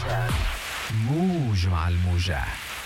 الموجة. موج مع الموجة.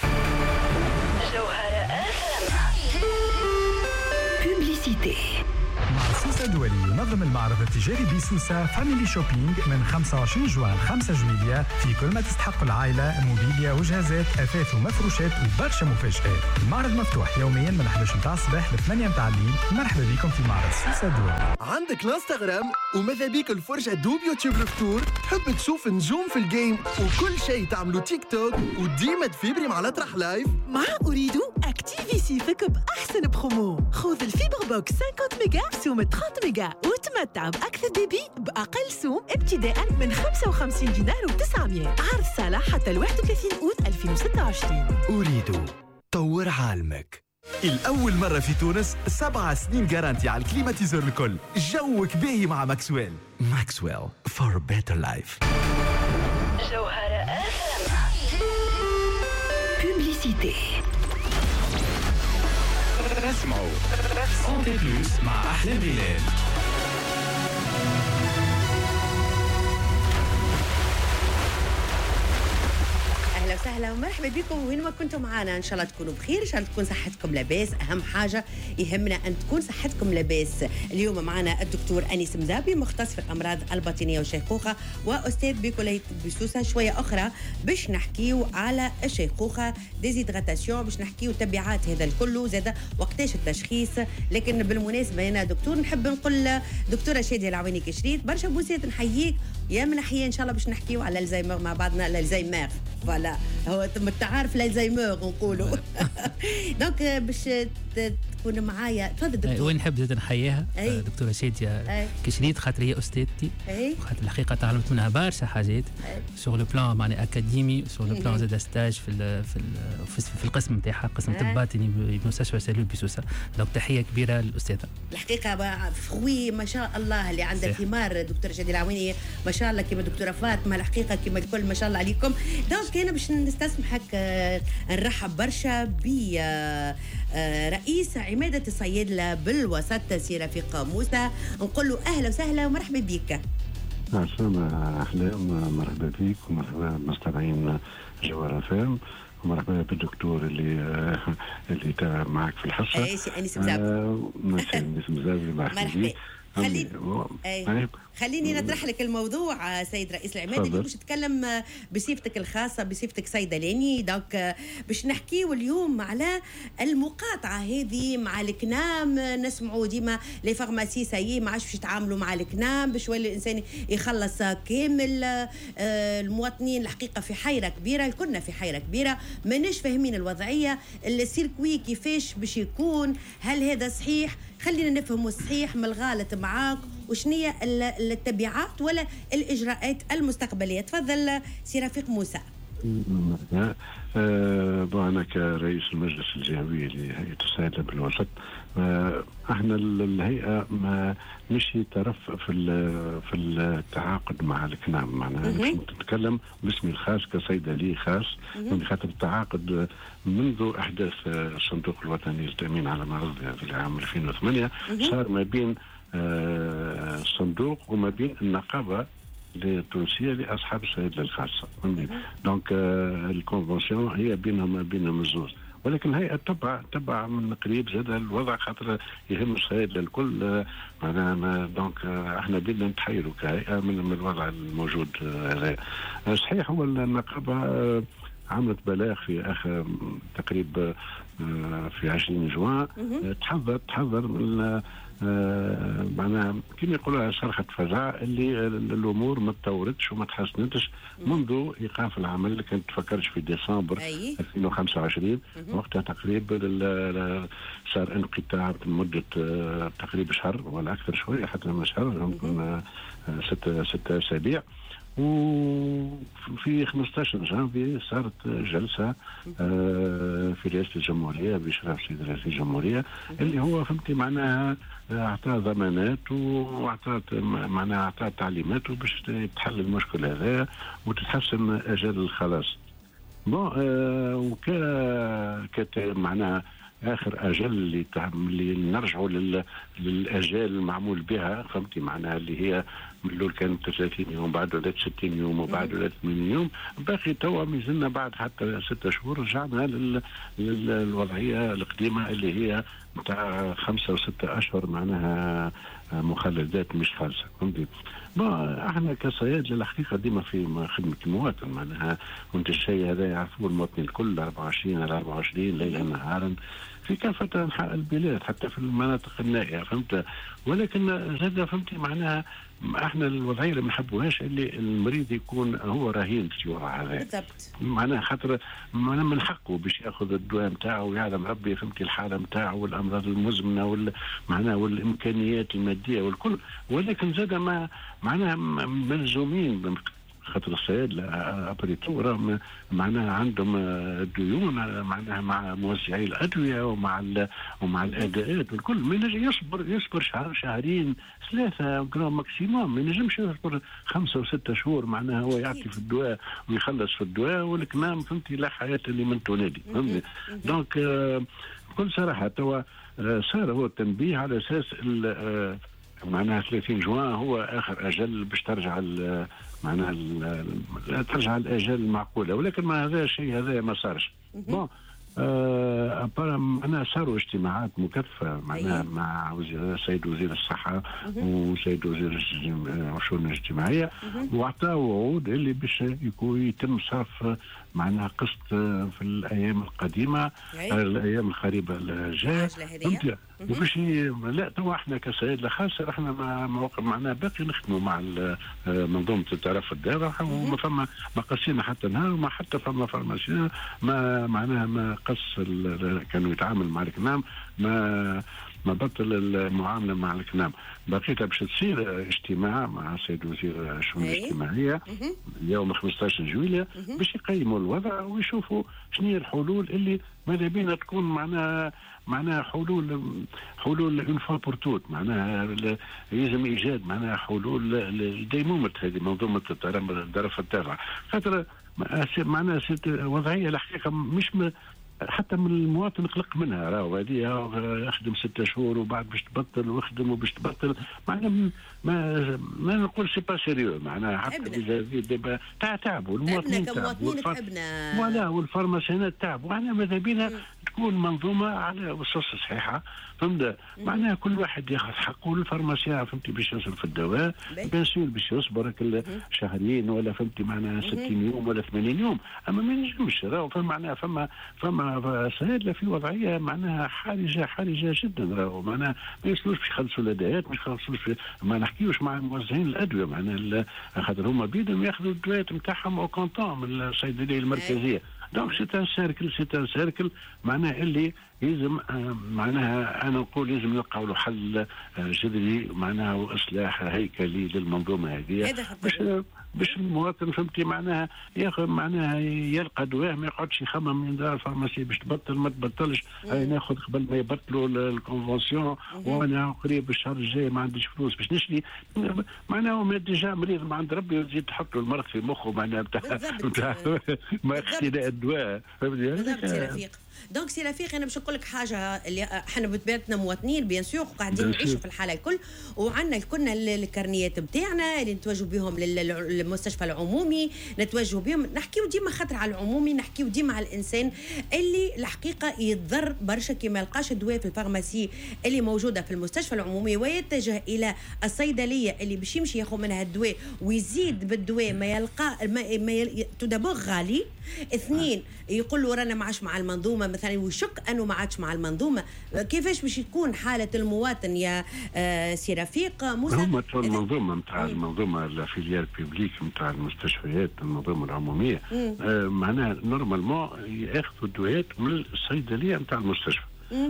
جوهرة FM. بوبليسيتي. مع سوسة دولي ينظم المعرض التجاري بسوسة فاميلي شوبينج من 25 جوان 5 جويلية في كل ما تستحق العائلة، موبيليا وجهازات أثاث ومفروشات وبرشا مفاجآت. المعرض مفتوح يوميا من 11 متاع الصباح ل 8 متاع الليل. مرحبا بكم في معرض سوسة دولي. عندك الانستغرام وماذا بيك الفرجة دوب يوتيوب الفطور؟ تحب تشوف نجوم في الجيم وكل شيء تعملوا تيك توك وديما تفيبري مع الأطرح لايف؟ مع أريد أكتيفي سيفك بأحسن برومو. خذ الفيبر بوكس 50 ميجا سوم 30 ميجا وتمتع بأكثر ديبي بأقل سوم ابتداء من 55 دينار و900. عرض صالح حتى 31 أوت 2026. أريد طور عالمك. الأول مرة في تونس 7 سنين جارانتي على الكليماتيزور الكل. جوك باهي مع ماكسويل. ماكسويل for better life. جوهرة FM. بوبليسيتي. اسمعوا سانتي بلوس مع أحلى بلال. اهلا وسهلا ومرحبا بكم وين ما كنتم معنا. ان شاء الله تكونوا بخير، ان شاء الله تكون صحتكم لاباس. اهم حاجه يهمنا ان تكون صحتكم لاباس. اليوم معنا الدكتور انيس مزابي مختص في الامراض الباطنيه والشيخوخه واستاذ بكليه بسوسه. شويه اخرى باش نحكيو على الشيخوخه ديزيدغاتاسيون، باش نحكيو تبعات هذا الكل زاد وقتاش التشخيص. لكن بالمناسبه انا دكتور نحب نقول دكتوره شاديه العويني كشريت برشا بوسات نحييك يا منحيه. ان شاء الله باش نحكيو على الزهايمر مع بعضنا. الزهايمر فوالا هو التعارف الزهايمر نقولوا. دونك باش تكون معايا. تفضل دكتور. وين نحب زاد نحييها دكتوره شاديه كشريت خاطر هي استاذتي، خاطر الحقيقه تعلمت منها برشا حاجات سور لو بلان معناها اكاديمي، سور لو بلان زاد ستاج في القسم نتاعها، قسم طب باطني بمستشفى سالول بسوسه. دونك تحيه كبيره للاستاذه. الحقيقه فخوي ما شاء الله اللي عندها ثمار دكتوره شاديه العويني ما شاء الله، كما دكتوره فاطمه الحقيقه كما الكل ما شاء الله عليكم. دونك انا باش نستسمحك نرحب برشا ب رئيس عمادة الصيادلة بالوسط سي رفيق موسى. نقول له أهلا وسهلا ومرحبا بك. السلام أحلام، مرحبا بك ومرحبا بمستمعين جوهرة FM ومرحبا بالدكتور اللي تابع معك في الحصة. أي سي أنيس مزابي. أنيس مزابي مرحبا بك. خليني نطرح لك الموضوع سيد رئيس العمادة اللي باش تتكلم بصفتك الخاصة بصفتك صيدلاني. دونك باش نحكيو اليوم على المقاطعة هذه مع الكنام. نسمعوا ديما لي فارماسي سايي ما عادش باش يتعاملوا مع الكنام باش يولي الانسان يخلص كامل. المواطنين الحقيقة في حيرة كبيرة، كنا في حيرة كبيرة، ماناش فاهمين الوضعية. السيركوي كيفاش باش يكون، هل هذا صحيح؟ خلينا نفهموا الصحيح من الغلط معاك وشنية التبعات ولا الإجراءات المستقبلية. تفضل سي رفيق موسى. أنا كرئيس المجلس الجهوي لهيئة الصيادلة بالوسط، احنا الهيئة ما مشي طرف في التعاقد مع الكنام. معناها نتكلم باسمي الخاص كصيدلي خاص، خاطر التعاقد منذ احداث الصندوق الوطني للتأمين على المرض في العام 2008 صار ما بين الصندوق وما بين النقابة التونسية لأصحاب الصيادلة الخاصة. دونك الكونفنسيون هي بينهم الزوز، ولكن هي تبع من قريب زاد الوضع خاطر يهم الصيادلة الكل. دونك احنا بدنا نتحيروا كهيئة من الوضع الموجود هذا. صحيح هو النقابة عملت بلاغ في اخر تقريبا في 20 جوان تحذر من معناها كما يقولوا صرخة فزع اللي الامور ما تطورتش وما تحسنتش منذ ايقاف العمل اللي كانت تفكرش في ديسمبر 2025. وقتها تقريبا صار انقطاع لمده تقريبا شهر ولا اكثر شويه، حتى من شهر يمكن 6 أسابيع. وفي 15 جانفي صارت جلسة في رئاسة الجمهورية بإشراف سيد رئيس الجمهورية اللي هو فهمتي معناها أعطى ضمانات وأعطى معناها أعطى تعليمات باش تحل المشكل هذا وتتحسن أجال الخلاص. معناها اخر اجل اللي نرجعوا للاجال المعمول بها، فهمتي معناها اللي هي من الاول كانت 30 يوم، بعد ولات 60 يوم، وبعد ولات 80 يوم، باقي توا مازلنا بعد حتى 6 شهور رجعنا للوضعيه القديمه اللي هي نتاع 5 و6 اشهر معناها مخلدات مش خالصه، فهمتي. احنا كصيادله الحقيقه ديما في خدمه المواطن، معناها وانت الشيء هذا يعرفوه المواطنين الكل 24 على 24 ليلا نهارا في كافه انحاء البلاد حتى في المناطق النائيه، فهمت. ولكن زاد فهمتي معناها احنا الوضعيه اللي ما نحبوهاش اللي المريض يكون هو رهين في الوضع هذا بالضبط، معناها خاطر من حقه باش ياخذ الدواء نتاعه ويعلم ربي فهمتي الحاله نتاعه والامراض المزمنه معناها والامكانيات الماديه والكل، ولكن زاد ما معناها ملزومين خاطر الصيادله ابريتو معناها عندهم ديون معناها مع موزعي الادويه ومع الاداءات والكل، ما ينجم يصبر شهر شهرين 3 جرام ماكسيموم، ما ينجمش يصبر 5 و6 شهور معناها هو يعطي في الدواء ويخلص في الدواء والكمام فهمتي لا حياه لمن تنادي، فهمتي. دونك بكل صراحه توا صار هو التنبيه على اساس معناها 30 جوان هو اخر اجل باش ترجع معناها ترجع الاجال المعقوله، ولكن ما هذا الشيء هذا ما صارش. بون أنا صاروا اجتماعات مكثفة معناها مع سيد وزير الصحة وسيد وزير الشؤون الاجتماعية، واعطاه وعود اللي باش يتم صرف معناها قسط في الأيام القديمة الأيام القريبة الجاية، وباش لا توا احنا كصيادلة خاصة احنا معناها باقي نخدموا مع منظومة التعرف الدافع، وما فما ما قصينا حتى نهار وما حتى فما فارماسيين ما معناها ما قص كانوا يتعامل مع الكنام ما بطل المعامله مع الكنام. بقيتها باش تصير اجتماع مع السيد وزير الشؤون الاجتماعيه يوم 15 جويلية باش يقيموا الوضع ويشوفوا شنو هي الحلول اللي ماذا بينا تكون معناها حلول اون فوا بور توت، معناها يلزم ايجاد معناها حلول لديمومه هذه منظومه التعرف الدافع، خاطر معناها وضعيه الحقيقه مش حتى من المواطن قلق منها، راهو هذه يخدم 6 شهور وبعد باش تبطل ويخدم وباش تبطل، معناها ما نقول سي با سيريو، معناها حتى تعبوا المواطنين تعبوا ولا والفارماسيانات تعبوا، معناها ماذا بينا تكون منظومه على اسس صحيحه، فهمت. معناها كل واحد ياخذ حقه، الفارماسيان فهمتي باش يصرف الدواء بيان سور باش يصبر كل شهرين ولا فهمتي معناها 60 يوم ولا 80 يوم، اما ما ينجمش راهو معناها فما صيادله في وضعيه معناها حرجه جدا، راهو معناها ما يوصلوش باش يخلصوا الادوات، ما يخلصوش ما نحكيوش مع موزعين الادويه معناها خاطر هما بيدهم ياخذوا الادوات نتاعهم او كونتون من الصيدليه المركزيه. دونك سي ان سيركل معناها اللي يلزم معناها انا نقول يلزم نلقاو له حل جذري معناها واصلاح هيكلي للمنظومه هذه باش المواطن فهمتي معناها ياخذ معناها يلقى دواء ما يقعدش يخمم من دار الفارماسي باش تبطل ما تبطلش، ناخذ قبل ما يبطلوا الكونفونسيون وانا قريب الشهر الجاي ما عنديش فلوس باش نشري، معناها ما ديجا مريض ما عند ربي وتزيد تحط له المرض في مخه معناها بتاع ما اختلاء الدواء، فهمتي. دونك سي رفيق انا باش نقول لك حاجه اللي احنا بطبيعتنا مواطنين بيان سور وقاعدين نعيشوا في الحاله الكل، وعندنا كنا الكارنيات نتاعنا اللي نتوجهوا بهم للمستشفى العمومي، نتوجهوا بهم نحكيو ديما خاطر على العمومي، نحكيو ديما على الانسان اللي الحقيقه يتضر برشا كي ما يلقاش الدواء في الفارماسي اللي موجوده في المستشفى العمومي ويتجه الى الصيدليه اللي باش يمشي ياخذ منها الدواء ويزيد بالدواء ما يلقى تو دابور غالي، اثنين يقول له رانا ما عادش مع المنظومه مثلا ويشك انه ما عادش مع المنظومه، كيفاش باش تكون حاله المواطن يا سي رفيق موسى؟ هما المنظومه نتاع المنظومه الفيليال بيبليك نتاع المستشفيات المنظومه العموميه معناها نورمالمون ياخذوا الدوات من الصيدليه نتاع المستشفى.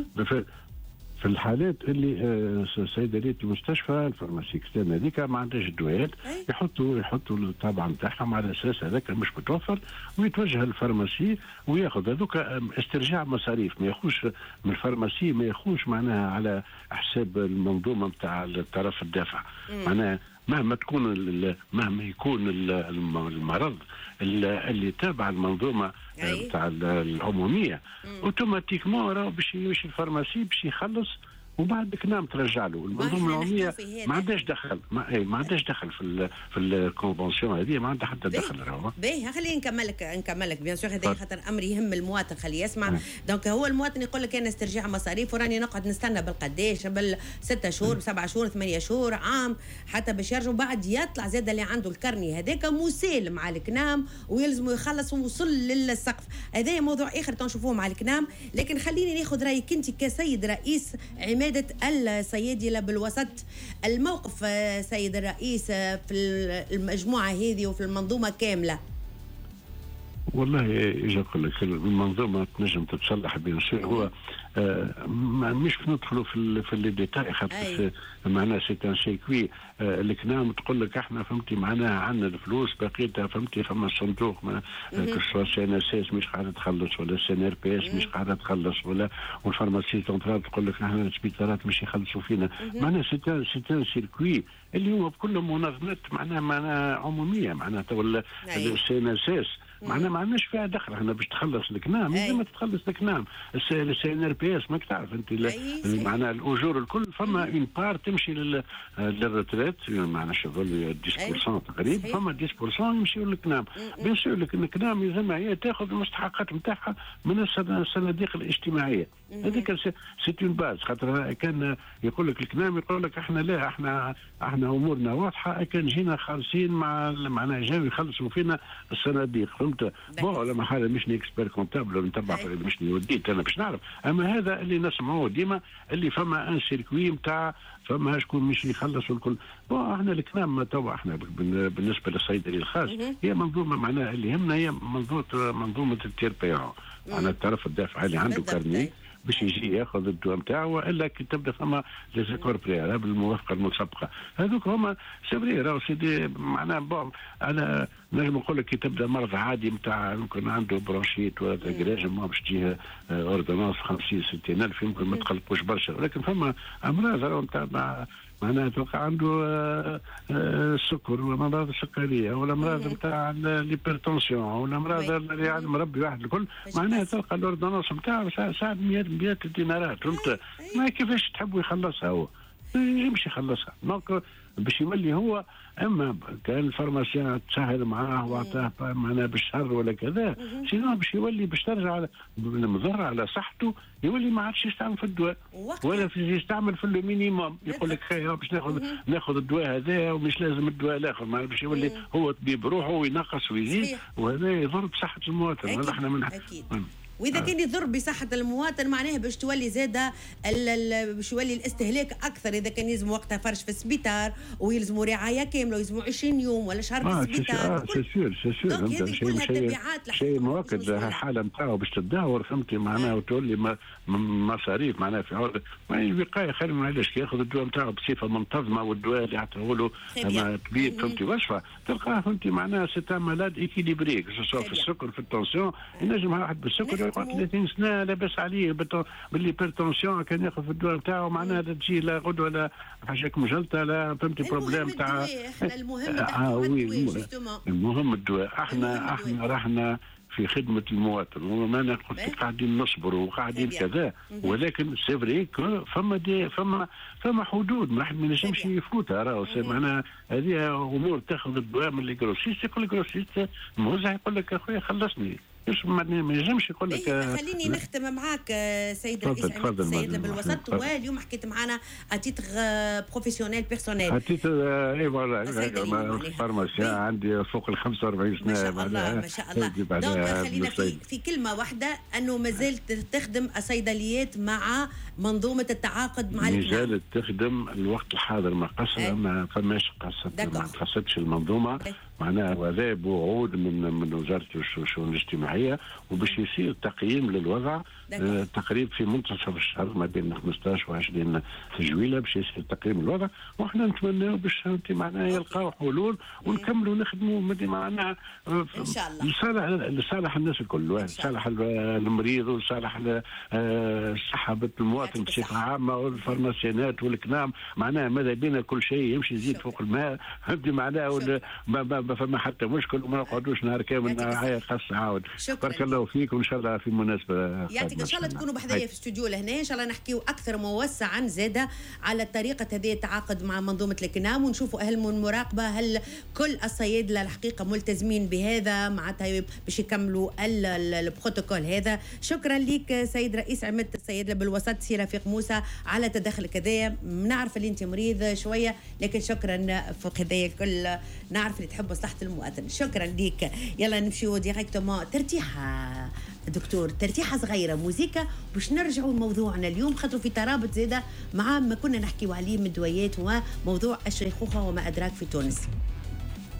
في الحالات اللي صيدليه المستشفى الفارماسي اكسترن هذيك ما عندهاش الدوات يحطوا الطابعه نتاعهم على اساس هذاك مش متوفر ويتوجه للفارماسي وياخذ هذوك استرجاع مصاريف، ما ياخوش من الفارماسي ما ياخوش معناها على حساب المنظومه نتاع الطرف الدافع، معناها مهما يكون المرض اللي تابع المنظومه تاع العموميه اوتوماتيكمون راه باش يمشي الفارماسي باش يخلص وبعد نام ترجع له المنظومه العموميه ما عندهاش دخل ما عندهاش دخل في الكونفنسيون هذه ما عندها حتى دخل راهو. باهي خليني نكملك بيان سور هذا خاطر امر يهم المواطن خليه يسمع. دونك هو المواطن يقول لك انا استرجاع مصاريف وراني نقعد نستنى بالقداش بال6 شهور ب7 شهور 8 شهور عام حتى باش يرجع وبعد يطلع زاد اللي عنده الكرني هذاك مسالم مع الكنام ويلزمه يخلص ووصل للسقف. هذا موضوع اخر تنشوفوه مع الكنام. لكن خليني ناخذ رايك انت كسيد رئيس عمادة الصيادلة بالوسط. الموقف سيد الرئيس في المجموعة هذه وفي المنظومة كاملة. والله اجي اقول لك المنظومه تنجم تتصلح بين شيء هو مش ندخلوا في الديتاي خاطر معناها سي ان سيكوي الكنام تقول لك احنا فهمتي معناها عندنا الفلوس بقيتها فهمتي فما الصندوق كسوا سي ان اس اس مش قاعده تخلص ولا سي ان ار بي اس مش قاعده تخلص ولا والفارماسي سنترال تقول لك احنا السبيطارات مش يخلصوا فينا معناها سي ان سيركوي اللي هو بكل منظمات معناها عموميه معناها ولا السي ان اس اس معناها ما عندناش فيها دخل. احنا باش تخلص الكنام لازم تخلص الكنام السي ان ار بي اس ماك تعرف انت معناها الاجور الكل فما اون بار تمشي للريتريت معناها شغل 10% تقريبا فما 10% يمشيوا للكنام. بيان سور الكنام يلزمها هي تاخذ المستحقات نتاعها من الصناديق الاجتماعيه. هذيك سي اون باز خاطر كان يقول لك الكنام يقول لك احنا لا احنا امورنا واضحه كان جينا خالصين معناها جاوا يخلصوا فينا الصناديق فهمت. بون لما حاجه مش اكسبير كونتابل نتبع مش وديت انا باش نعرف اما هذا اللي نسمعوه ديما اللي فما ان سيركوي نتاع فما شكون مش يخلص والكل. بون احنا الكلام توا احنا بالنسبه للصيدلي الخاص هي منظومه معناها اللي يهمنا هي منظومه التيربيون معناها الطرف الدافع اللي عنده كارني باش يجي ياخذ الدواء نتاعو والا كي تبدا فما ليزاكور بريالابل الموافقه المسبقه هذوك هما سيفري راهو سيدي معناها بون انا نجم نقول لك كي تبدا مرض عادي نتاع يمكن عنده برونشيت ولا تاكراج ما باش تجيه اوردونانس 50 60 الف يمكن ما تقلقوش برشا. ولكن فما امراض راهو نتاع معناها تلقى عنده السكر ولا امراض السكريه ولا امراض نتاع الهيبرتنسيون ولا امراض اللي يعني مربي واحد الكل معناها تلقى الاوردونانس نتاعو ساعه 100 دينارات فهمت. ما كيفاش تحبوا يخلصها هو يمشي يخلصها دونك باش يولي هو اما كان الفارماسيان تسهل معاه واعطاه معناها بالشهر ولا كذا سينو باش يولي باش ترجع المضره على صحته يولي ما عادش يستعمل في الدواء ولا يستعمل في المينيموم يقول لك باش ناخذ الدواء هذا ومش لازم الدواء الاخر ما باش يولي هو طبيب روحه وينقص ويزيد وهذا يضر بصحه المواطن. هذا احنا من واذا كان يضر بصحه المواطن معناها باش تولي زاده باش يولي الاستهلاك اكثر. اذا كان يلزم وقتها فرش في السبيطار ويلزموا رعايه كامله ويلزموا 20 يوم ولا شهر في السبيطار سي شيء مؤكد الحاله نتاعو باش تداور فهمتي معناها وتولي مصاريف معناها في عوض الوقايه خير من علاش كي ياخذ الدواء نتاعو بصفه منتظمه والدواء اللي يعطيه له طبيب فهمتي وصفه تلقاه فهمتي معناها سي مالاد ايكيليبري سواء في السكر في التنسيون ينجم واحد بالسكر 30 سنه لاباس عليه بالهيبرتنسيون كان ياخذ الدواء نتاعو معناها تجي لا غدوه لا حاجه مجلطه لا فهمتي بروبليم تاع المهم الدواء. احنا رحنا في خدمه المواطن وما قلت قاعدين نصبروا وقاعدين كذا ولكن سي فري فما حدود ما نجمش يفوتها راهو معناها هذه امور تاخذ الدواء من الجروسيست يقول لك الجروسيست الموزع يقول لك اخويا خلصني ما ينجمش يقول لك. خليني نختم معاك سيد رئيس عمادة الصيادلة بالوسط واليوم حكيت معنا اتيتر بروفيسيونيل بيرسونيل اتيتر اي فوالا فارماسيان عندي فوق ال 45 سنه ما شاء الله دونك خلينا في كلمه واحده انه ما زالت تخدم الصيدليات مع منظومه التعاقد مع ما زالت تخدم الوقت الحاضر ما قصر ما فماش قصر ما قصدش المنظومه معناها وهذا بوعود من وزاره الشؤون الاجتماعيه، وباش يصير تقييم للوضع تقريبا في منتصف الشهر ما بين 15 و20 جويله باش يصير تقييم الوضع، وحنا نتمناو باش معناها يلقاو حلول ونكملوا نخدموا معناها ان شاء الله لصالح الناس الكل، لصالح المريض ولصالح صحه المواطن بصفه عامه والفارماسيانات والكنام، معناها ماذا بينا كل شيء يمشي يزيد فوق الماء، فهمتي معناها ما فما حتى مشكل، وما نقعدوش نهار كامل هاي خاص عاود. بارك الله فيك، وان شاء الله في مناسبه يعطيك ان شاء الله تكونوا بحذايا في الاستوديو لهنا، ان شاء الله نحكيو اكثر موسعا زاده على طريقه هذه التعاقد مع منظومه الكنام، ونشوفوا اهل المراقبه هل كل الصيادله الحقيقه ملتزمين بهذا معناتها باش يكملوا البروتوكول هذا. شكرا لك سيد رئيس عماده الصيادله بالوسط سي رفيق موسى على تدخلك هذايا. نعرف اللي انت مريض شويه، لكن شكرا فوق هذايا الكل، نعرف اللي تحب مصلحه المواطن. شكرا لك. يلا نمشيو ديريكتومون ترتيحه دكتور، ترتيحه صغيره موسيقى باش نرجعوا لموضوعنا اليوم، خاطر في ترابط زاده مع ما كنا نحكيو عليه من الدويات وموضوع الشيخوخه وما ادراك في تونس.